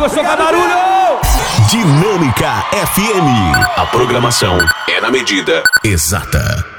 gostou, faz barulho! Dinâmica FM. A programação é na medida exata.